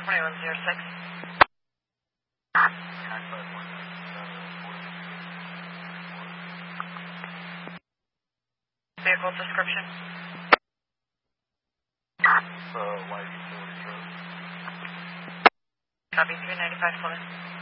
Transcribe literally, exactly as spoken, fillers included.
twenty-one oh six. Vehicle description. Uh, white utility truck. Copy three ninety-five, Plymouth.